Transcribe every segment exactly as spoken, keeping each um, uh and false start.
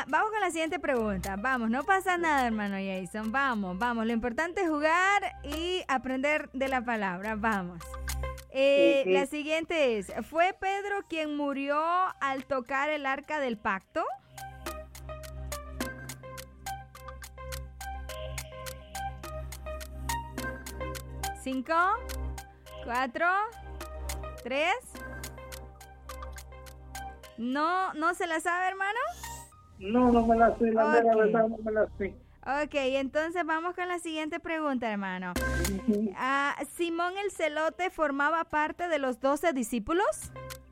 vamos con la siguiente pregunta. Vamos, no pasa nada, hermano Jason. Vamos, vamos. Lo importante es jugar y aprender de la palabra. Vamos. Eh, Sí, sí. La siguiente es, ¿fue Pedro quien murió al tocar el arca del pacto? Cinco, cuatro, tres. ¿No, no se la sabe, hermano? No, no me la sé, la mera Ok. verdad no me la sé. Ok, entonces vamos con la siguiente pregunta, hermano. Ah, ¿Simón el Celote formaba parte de los doce discípulos?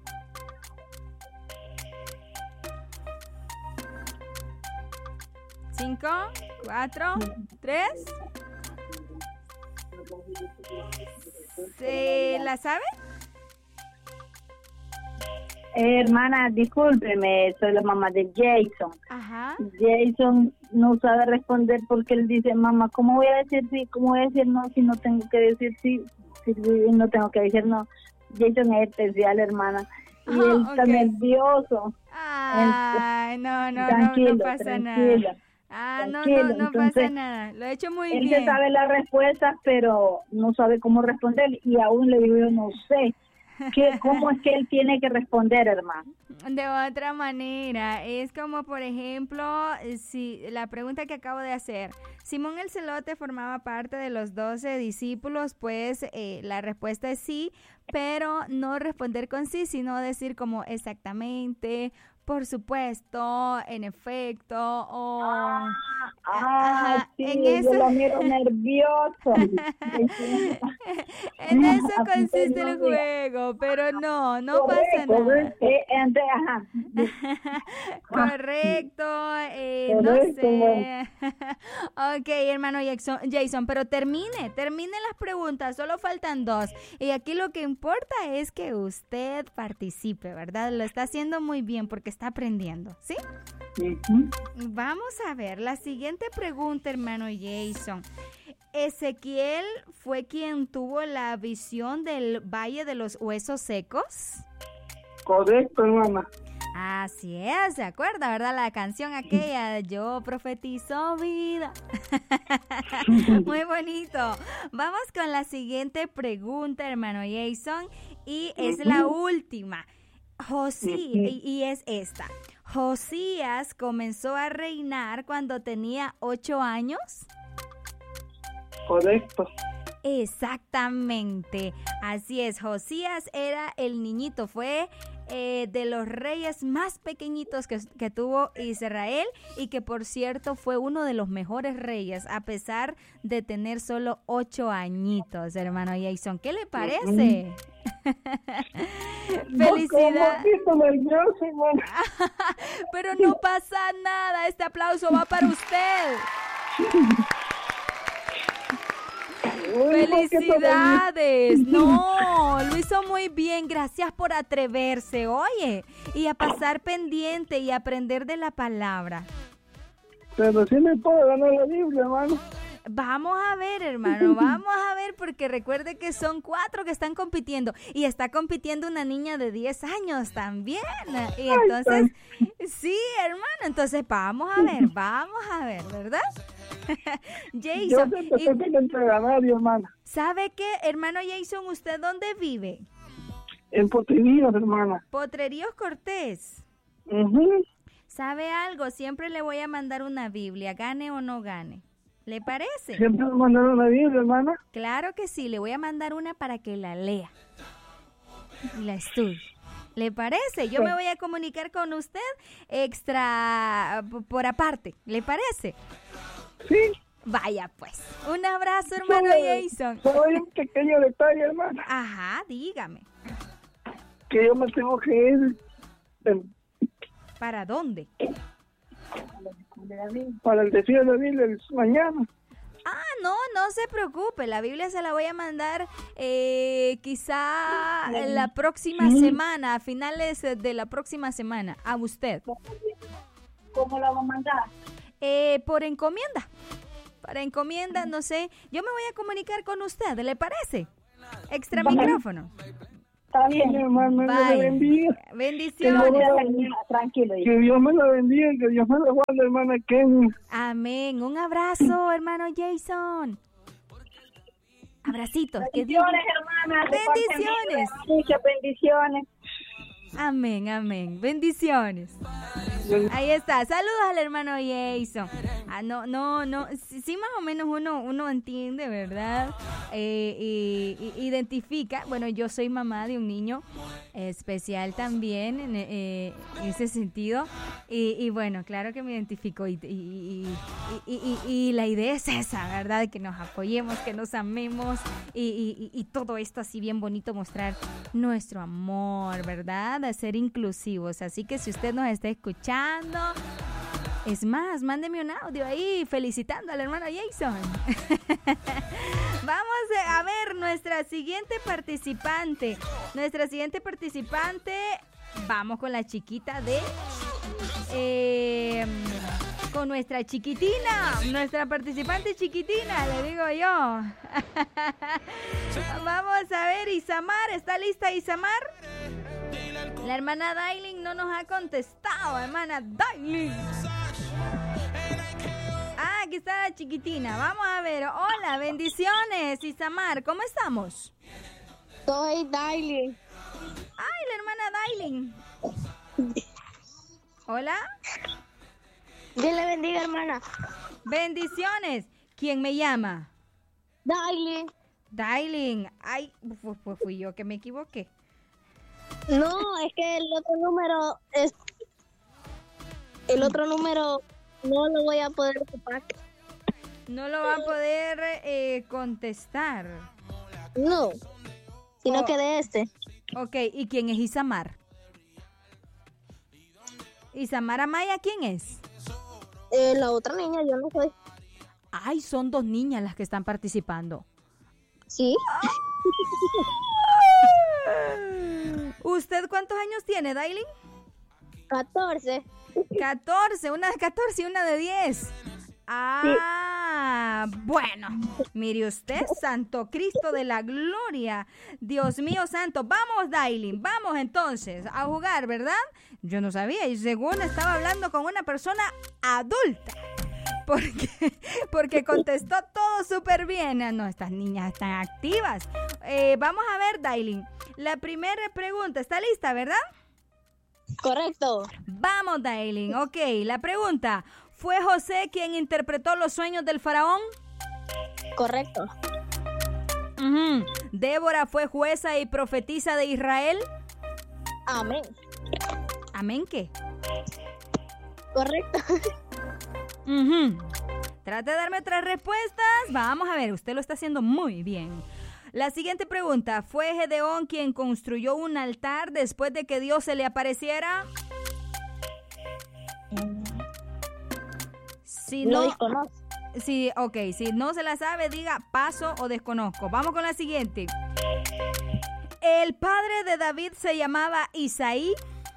Cinco, cuatro, tres. ¿Se la sabe? Eh, hermana, discúlpeme, soy la mamá de Jason. Ajá. Jason no sabe responder porque él dice, mamá, ¿cómo voy a decir sí? ¿Cómo voy a decir no si no tengo que decir sí? Si no tengo que decir no. Jason es especial, hermana. Y Ah, él ok. está nervioso. Ay, no, no, no, Tranquilo, no pasa tranquila. nada. Ah, no, Tranquilo, no, no pasa entonces, nada. Lo he hecho muy Él bien. se sabe las respuestas, pero no sabe cómo responder. Y aún le digo, yo no sé. ¿Qué, ¿Cómo es que él tiene que responder, hermano? De otra manera, es como por ejemplo, eh, si la pregunta que acabo de hacer, Simón el Celote formaba parte de los doce discípulos, pues eh, la respuesta es sí, pero no responder con sí, sino decir como exactamente, por supuesto, en efecto, o... Ah, Ajá, sí, en yo eso... lo miro nervioso. En eso Así consiste te el digo. juego, pero no, no pasa Correcto, nada. eh, ente- ajá. Correcto, eh, no Correcto, sé. Ok, hermano Jackson, Jason, pero termine, termine las preguntas, solo faltan dos. Y aquí lo que importa es que usted participe, ¿verdad? Lo está haciendo muy bien porque está aprendiendo, ¿sí? Ujú. Vamos a ver, la siguiente pregunta, hermano Jason. ¿Ezequiel fue quien tuvo la visión del Valle de los Huesos Secos? Correcto, hermana. Así es, ¿se acuerda, verdad? La canción aquella, Yo profetizo vida. Muy bonito. Vamos con la siguiente pregunta, hermano Jason, y es la última. Josí, y, y es esta. ¿Josías comenzó a reinar cuando tenía ocho años? Correcto. Exactamente, así es, Josías era el niñito, fue eh, de los reyes más pequeñitos que, que tuvo Israel y que por cierto fue uno de los mejores reyes a pesar de tener solo ocho añitos, hermano Jason, ¿qué le parece? Felicidad. Un poquito nervioso, hermana. Pero no pasa nada, este aplauso va para usted. ¡Felicidades! No, lo hizo muy bien. Gracias por atreverse, oye, y a pasar pendiente y aprender de la palabra. Pero sí me puedo ganar la Biblia, hermano. Vamos a ver, hermano, vamos a ver, porque recuerde que son cuatro que están compitiendo y está compitiendo una niña de diez años también. Y entonces, sí, hermano, entonces vamos a ver, vamos a ver, ¿verdad? Yo Jason, siempre y- estoy entre radio, hermana. ¿sabe qué, hermano Jason, usted dónde vive? En Potrerías, hermana. Potreríos Cortés. Ujú. ¿Sabe algo? Siempre le voy a mandar una Biblia, gane o no gane. ¿Le parece? Siempre me mandaron la Biblia, hermana. Claro que sí, le voy a mandar una para que la lea y la estudie. ¿Le parece? Yo me voy a comunicar con usted extra p- por aparte. ¿Le parece? Sí. Vaya pues. Un abrazo, hermano Solo- Jason. Solo hay un pequeño detalle, hermana. Ajá, dígame. Que yo me tengo que ir eh, ¿Para dónde? para el desfile de la Biblia el- mañana. Ah, no, no se preocupe, la Biblia se la voy a mandar eh, quizá la próxima semana, a finales de la próxima semana, a usted. ¿Cómo la va a mandar? Eh, por encomienda, para encomienda, no sé, yo me voy a comunicar con usted, ¿le parece? Extra Vale. micrófono. está bien. Mi hermana, Dios Bye. le bendiga. No, Bendiciones. tranquilo, tranquilo. hijo. Que Dios me la bendiga, que Dios me la guarde, hermana Kenia. Amén. Un abrazo, hermano Jason. Abracitos. Que Dios... Bendiciones, hermana. Bendiciones. Muchas bendiciones. Amén, amén. Bendiciones. Ahí está. Saludos al hermano Jason. Ah, no, no, no. Sí, sí, más o menos uno, uno entiende, ¿verdad? Eh, y, y identifica. Bueno, yo soy mamá de un niño especial también en, eh, en ese sentido. Y, y bueno, claro que me identifico. Y, y, y, y, y, y la idea es esa, ¿verdad? Que nos apoyemos, que nos amemos. Y, y, y todo esto así bien bonito, mostrar nuestro amor, ¿verdad? De ser inclusivos. Así que si usted nos está escuchando, es más, mándeme un audio ahí felicitando al hermano Jason. Vamos a ver nuestra siguiente participante. Nuestra siguiente participante, vamos con la chiquita de... Eh, con nuestra chiquitina, nuestra participante chiquitina, le digo yo. Vamos a ver, Isamar, ¿está lista Isamar? La hermana Dailin no nos ha contestado, hermana Dailin. Ah, aquí está la chiquitina. Vamos a ver. Hola, bendiciones, Isamar. ¿Cómo estamos? Soy Dailin. Ay, la hermana Dailin. Hola. Dios le bendiga, hermana. Bendiciones. ¿Quién me llama? Dailin. Dailin. Ay, fu- fu- fui yo que me equivoqué. No, es que el otro número es... El otro número no lo voy a poder ocupar. No lo va a poder eh, contestar. No, sino Oh. que de este. Ok, ¿y quién es Isamar? Isamar Amaya, ¿quién es? Eh, la otra niña, yo no soy. Ay, son dos niñas las que están participando. ¿Sí? ¿Usted cuántos años tiene, Dailin? catorce. catorce, una de catorce y una de diez. Ah, bueno, mire usted, Santo Cristo de la Gloria, Dios mío santo. Vamos, Dailin, vamos entonces a jugar, ¿verdad? Yo no sabía y según estaba hablando con una persona adulta. Porque, porque contestó todo súper bien. Ah, no, estas niñas están activas. Eh, vamos a ver, Dailin. La primera pregunta, ¿está lista, verdad? Correcto. Vamos, Dailin. Ok, la pregunta. ¿Fue José quien interpretó los sueños del faraón? Correcto. Ujú. ¿Débora fue jueza y profetisa de Israel? Amén. ¿Amén qué? Correcto. Ujú. Trate de darme otras respuestas. Vamos a ver, usted lo está haciendo muy bien. La siguiente pregunta. ¿Fue Gedeón quien construyó un altar después de que Dios se le apareciera? Si Lo no, desconozco. sí, ok, si no se la sabe, diga paso o desconozco. Vamos con la siguiente. ¿El padre de David se llamaba Isaí?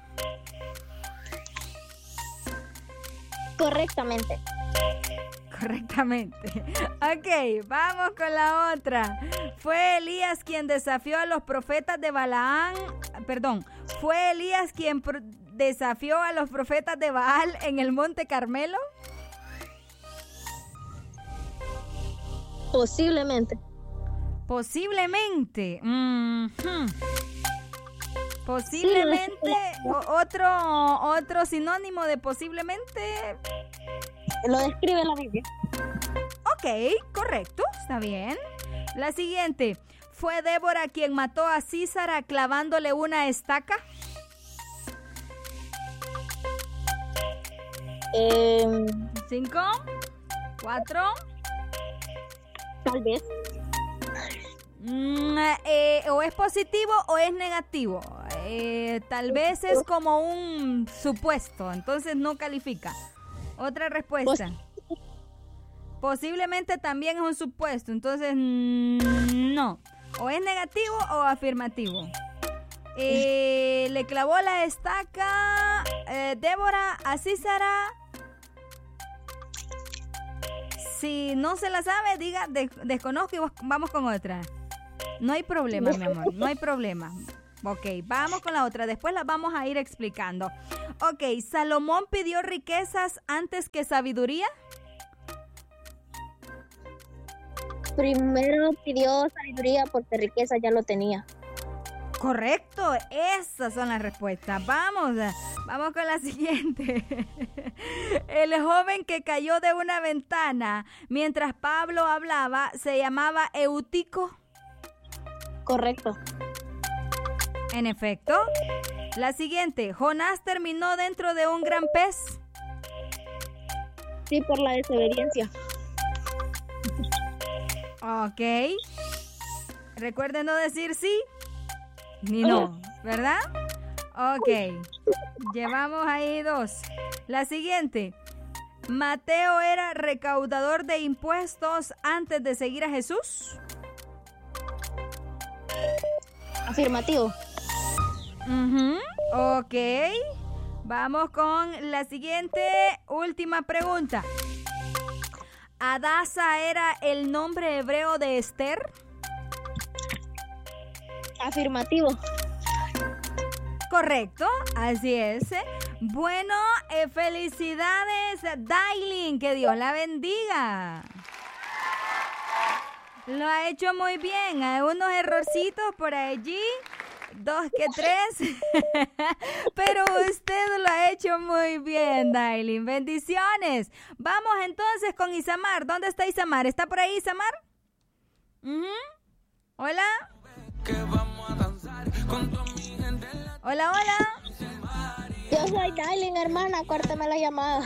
Correctamente. Correctamente. Ok, vamos con la otra. ¿Fue Elías quien desafió a los profetas de Balaán? Perdón, ¿fue Elías quien pro- desafió a los profetas de Baal en el Monte Carmelo? Posiblemente. Posiblemente. Mhm. Posiblemente. O- otro, otro sinónimo de posiblemente. Lo describe la Biblia. Ok, correcto, está bien. La siguiente. ¿Fue Débora quien mató a Císara clavándole una estaca? Eh, Cinco, cuatro. tal vez. Mm, eh, o es positivo o es negativo. Eh, tal vez es como un supuesto, entonces no califica. Otra respuesta. Posiblemente también es un supuesto, entonces mm, no. O es negativo o afirmativo. Eh, le clavó la estaca eh, Débora a Císara. Si no se la sabe, diga de- desconozco y vamos con otra. No hay problema, mi amor, no hay problema. Ok, vamos con la otra. Después la vamos a ir explicando. Ok, ¿Salomón pidió riquezas antes que sabiduría? Primero pidió sabiduría porque riqueza ya lo tenía. Correcto, esas son las respuestas. Vamos, vamos con la siguiente. El joven que cayó de una ventana mientras Pablo hablaba se llamaba Eutico. Correcto. En efecto. La siguiente, Jonás terminó dentro de un gran pez. Sí, por la desobediencia. Ok. Recuerden no decir sí ni no, ¿verdad? Ok. Llevamos ahí dos. La siguiente. Mateo era recaudador de impuestos antes de seguir a Jesús. Afirmativo. Uh-huh. Ok. Vamos con la siguiente, última pregunta. ¿Adasa era el nombre hebreo de Esther? Afirmativo. Correcto, así es. Bueno, eh, felicidades, Dailin, que Dios la bendiga. Lo ha hecho muy bien, hay unos errorcitos por allí, dos que tres, pero usted lo ha hecho muy bien, Dailin. Bendiciones. Vamos entonces con Isamar. ¿Dónde está Isamar? ¿Está por ahí, Isamar? Uh-huh. Hola. Hola, hola. Yo soy Dailin, hermana, córtame la llamada.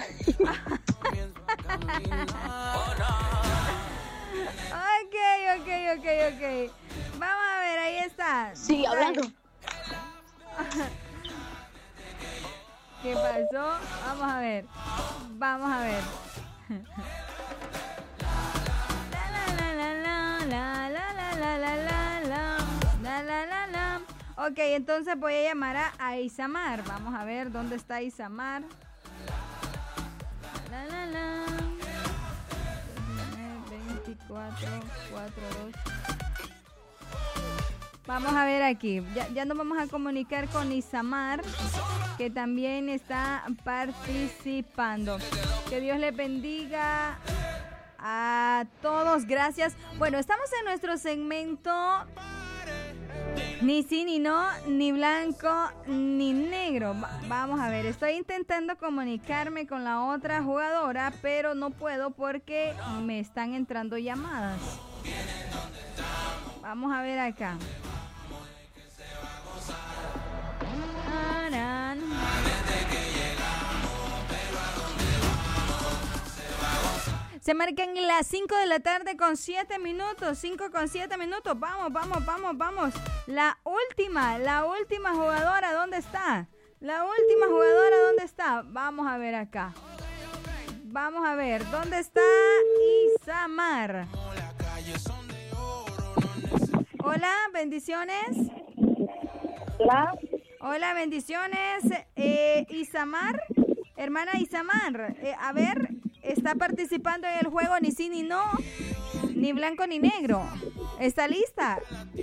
Ok, ok, ok, ok. Vamos a ver, ahí está. Sí, hablando. ¿Qué pasó? Vamos a ver. Vamos a ver. La la la la la la la la la la la la la. Ok, entonces voy a llamar a, a Isamar. Vamos a ver dónde está Isamar. La la la. veinticuatro, cuatro, dos. Vamos a ver aquí. Ya, ya nos vamos a comunicar con Isamar, que también está participando. Que Dios les bendiga a todos. Gracias. Bueno, estamos en nuestro segmento Ni sí, ni no, ni blanco, ni negro. Va- vamos a ver, estoy intentando comunicarme con la otra jugadora, pero no puedo porque me están entrando llamadas. Vamos a ver acá. Arán. Se marcan las cinco de la tarde con siete minutos. cinco con siete minutos. Vamos, vamos, vamos, vamos. La última, la última jugadora, ¿dónde está? La última jugadora, ¿dónde está? Vamos a ver acá. Vamos a ver, ¿dónde está Isamar? Hola, bendiciones. Hola. Hola, bendiciones. Eh, Isamar, hermana Isamar, eh, a ver, está participando en el juego ni sí ni no, ni blanco ni negro. ¿Está lista?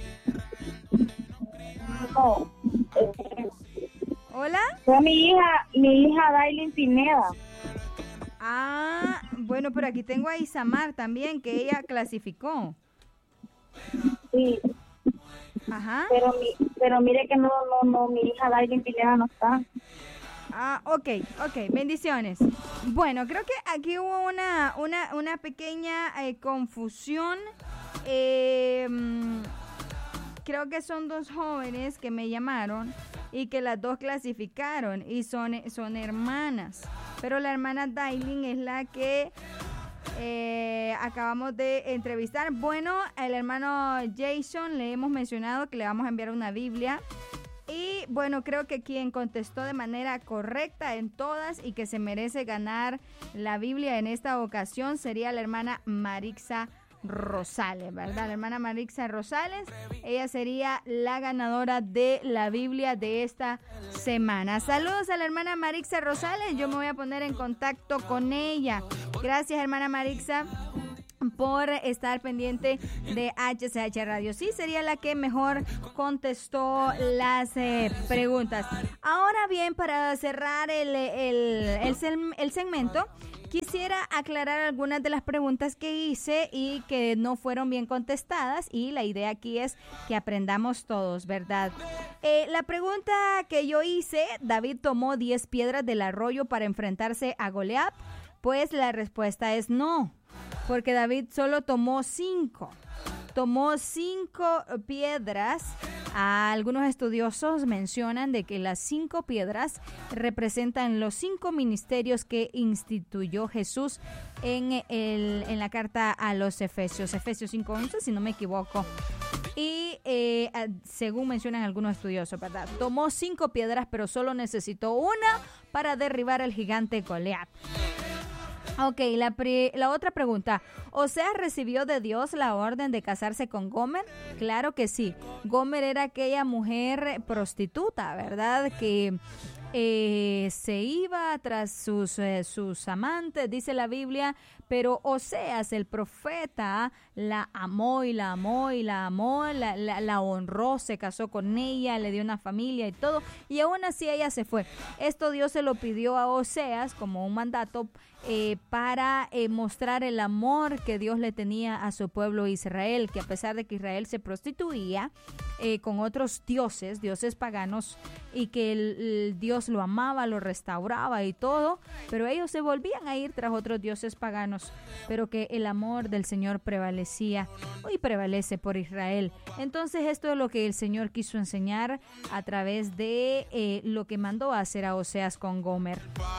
No. Hola. Fue mi hija, mi hija Dailin Pineda. Ah, bueno, pero aquí tengo a Isamar también, que ella clasificó. Sí, Ajá. pero mi, pero mire que no, no, no, mi hija Dailin Pineda no está. Ah, ok, ok, bendiciones. Bueno, creo que aquí hubo una, una, una pequeña eh, confusión. Eh, mm, creo que son dos jóvenes que me llamaron y que las dos clasificaron y son, son hermanas. Pero la hermana Dailin es la que eh, acabamos de entrevistar. Bueno, el hermano Jason le hemos mencionado que le vamos a enviar una Biblia. Y bueno, creo que quien contestó de manera correcta en todas y que se merece ganar la Biblia en esta ocasión sería la hermana Marixa Rosales, ¿verdad? La hermana Marixa Rosales, ella sería la ganadora de la Biblia de esta semana. Saludos a la hermana Marixa Rosales, yo me voy a poner en contacto con ella. Gracias, hermana Marixa. por estar pendiente de H C H Radio. Sí, sería la que mejor contestó las eh, preguntas. Ahora bien, para cerrar el, el, el, el segmento, quisiera aclarar algunas de las preguntas que hice y que no fueron bien contestadas, y la idea aquí es que aprendamos todos, ¿verdad? Eh, la pregunta que yo hice, ¿David tomó diez piedras del arroyo para enfrentarse a Goliat? Pues la respuesta es no, porque David solo tomó cinco. Tomó cinco piedras. Algunos estudiosos mencionan de que las cinco piedras representan los cinco ministerios que instituyó Jesús en, el, en la carta a los Efesios, Efesios cinco once, si no me equivoco. Y eh, según mencionan algunos estudiosos, ¿verdad? Tomó cinco piedras, pero solo necesitó una para derribar al gigante Goliat. Ok, la, pre, la otra pregunta. ¿Oseas recibió de Dios la orden de casarse con Gomer? Claro que sí. Gomer era aquella mujer prostituta, ¿verdad? Que eh, se iba tras sus, eh, sus amantes, dice la Biblia, pero Oseas, el profeta, la amó y la amó y la amó, la, la, la honró, se casó con ella, le dio una familia y todo, y aún así ella se fue. Esto Dios se lo pidió a Oseas como un mandato eh, para eh, mostrar el amor que Dios le tenía a su pueblo Israel, que a pesar de que Israel se prostituía eh, con otros dioses, dioses paganos, y que el, el Dios lo amaba, lo restauraba y todo, pero ellos se volvían a ir tras otros dioses paganos, pero que el amor del Señor prevalecía y prevalece por Israel. Entonces esto es lo que el Señor quiso enseñar a través de eh, lo que mandó a hacer a Oseas con Gomer.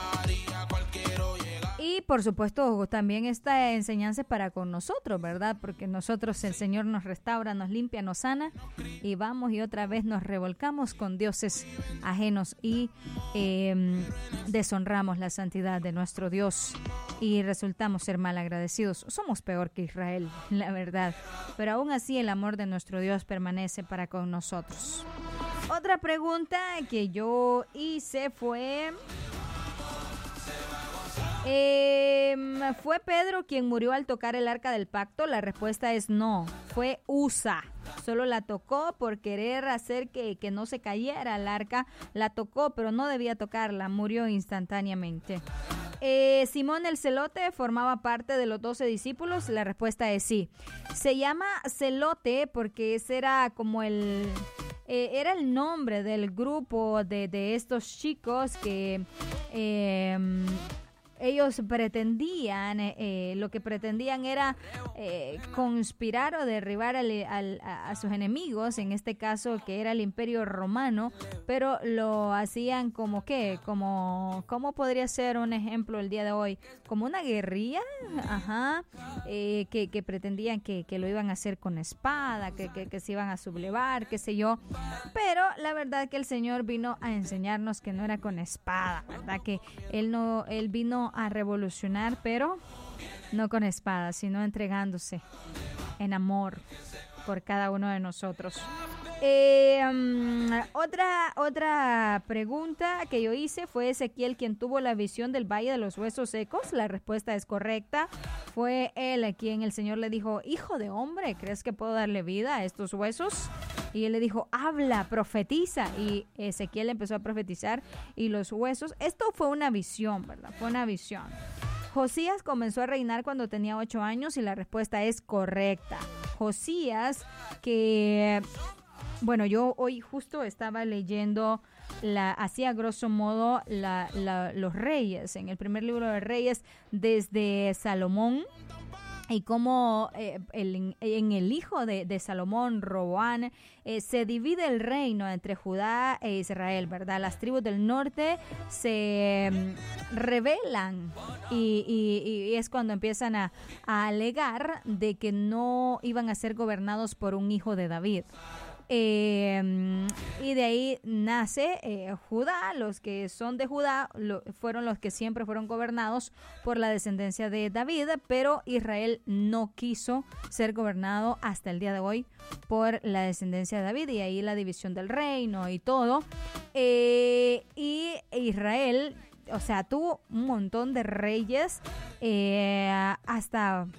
Y por supuesto también esta enseñanza es para con nosotros, ¿verdad? Porque nosotros, el Señor nos restaura, nos limpia, nos sana, y vamos y otra vez nos revolcamos con dioses ajenos y eh, deshonramos la santidad de nuestro Dios y resultamos ser mal agradecidos. Somos peor que Israel, la verdad, pero aún así el amor de nuestro Dios permanece para con nosotros. Otra pregunta que yo hice fue... Eh, ¿Fue Pedro quien murió al tocar el arca del pacto? La respuesta es no, fue Usa. Solo la tocó por querer hacer que, que no se cayera el arca. La tocó, pero no debía tocarla, murió instantáneamente. Eh, Simón el Celote formaba parte de los doce discípulos. La respuesta es sí. Se llama Celote porque ese era como el... Eh, era el nombre del grupo de, de estos chicos que... Eh, Ellos pretendían, eh, lo que pretendían era eh, conspirar o derribar al, al, a, a sus enemigos, en este caso que era el Imperio Romano, pero lo hacían como que, como, ¿cómo podría ser un ejemplo el día de hoy? Como una guerrilla, ajá, eh, que, que pretendían que, que lo iban a hacer con espada, que, que, que se iban a sublevar, qué sé yo, pero la verdad que el Señor vino a enseñarnos que no era con espada, ¿verdad? Que Él no, Él vino a revolucionar, pero no con espada, sino entregándose en amor por cada uno de nosotros. Eh, um, otra, otra pregunta que yo hice fue Ezequiel quien tuvo la visión del Valle de los Huesos Secos. La respuesta es correcta. Fue él a quien el Señor le dijo, hijo de hombre, ¿crees que puedo darle vida a estos huesos? Y él le dijo, habla, profetiza. Y Ezequiel empezó a profetizar y los huesos, esto fue una visión, ¿verdad? Fue una visión. Josías comenzó a reinar cuando tenía ocho años y la respuesta es correcta. Josías, que, bueno, yo hoy justo estaba leyendo, la, así a grosso modo, la, la, los reyes, en el primer libro de Reyes, desde Salomón, y cómo eh, el, en el hijo de, de Salomón, Roboán, eh, se divide el reino entre Judá e Israel, ¿verdad? Las tribus del norte se um, rebelan y, y, y es cuando empiezan a, a alegar de que no iban a ser gobernados por un hijo de David. Eh, y de ahí nace eh, Judá. Los que son de Judá lo, fueron los que siempre fueron gobernados por la descendencia de David, pero Israel no quiso ser gobernado hasta el día de hoy por la descendencia de David, y ahí la división del reino y todo. Eh, y Israel, o sea, tuvo un montón de reyes eh, hasta...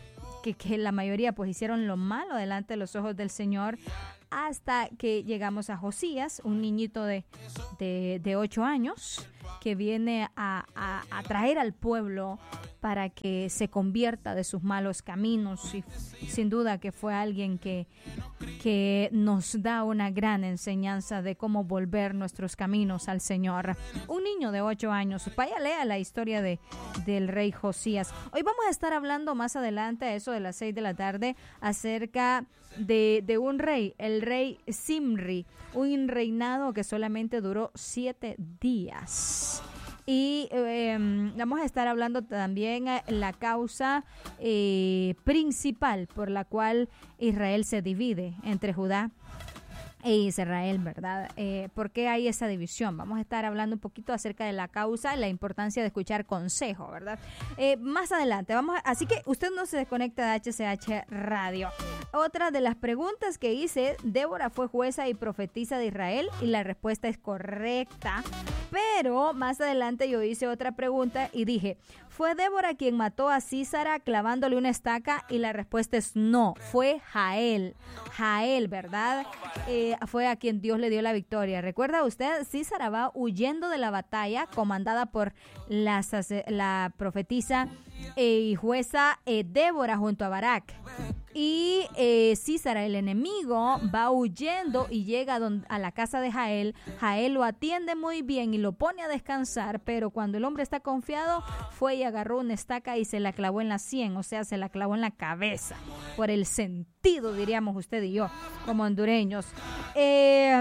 que, que la mayoría pues hicieron lo malo delante de los ojos del Señor, hasta que llegamos a Josías, un niñito de, de, de ocho años que viene a, a, a traer al pueblo para que se convierta de sus malos caminos. Y sin duda que fue alguien que, que nos da una gran enseñanza de cómo volver nuestros caminos al Señor. Un niño de ocho años. Vaya, lea la historia de, del rey Josías. Hoy vamos a estar hablando más adelante, a eso de las seis de la tarde, acerca de, de un rey, el rey Zimri, un reinado que solamente duró siete días. Y eh, vamos a estar hablando también de la causa eh, principal por la cual Israel se divide entre Judá e Israel, ¿verdad? Eh, ¿Por qué hay esa división? Vamos a estar hablando un poquito acerca de la causa y la importancia de escuchar consejo, ¿verdad? Eh, más adelante, vamos a, así que usted no se desconecta de H C H Radio. Otra de las preguntas que hice, Débora fue jueza y profetisa de Israel, y la respuesta es correcta. Pero más adelante yo hice otra pregunta y dije, ¿fue Débora quien mató a Sísara clavándole una estaca? Y la respuesta es no, fue Jael. Jael, ¿verdad? Eh, fue a quien Dios le dio la victoria. ¿Recuerda usted? Sísara va huyendo de la batalla comandada por la, la profetisa y jueza eh, Débora junto a Barak. Y eh, Sísara, el enemigo, va huyendo y llega a, don, a la casa de Jael. Jael lo atiende muy bien y lo pone a descansar, pero cuando el hombre está confiado, fue y agarró una estaca y se la clavó en la sien, o sea, se la clavó en la cabeza, por el sentido, diríamos usted y yo, como hondureños. Eh...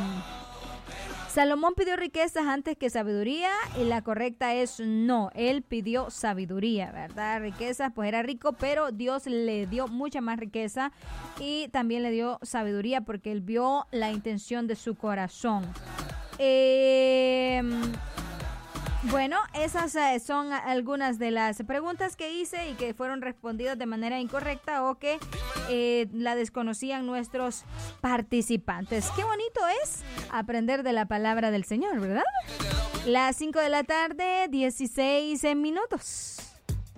Salomón pidió riquezas antes que sabiduría, y la correcta es no, él pidió sabiduría, ¿verdad? Riquezas, pues era rico, pero Dios le dio mucha más riqueza y también le dio sabiduría porque él vio la intención de su corazón. Eh... Bueno, esas eh, son algunas de las preguntas que hice y que fueron respondidas de manera incorrecta o que eh, la desconocían nuestros participantes. Qué bonito es aprender de la palabra del Señor, ¿verdad? Las cinco de la tarde, dieciséis minutos.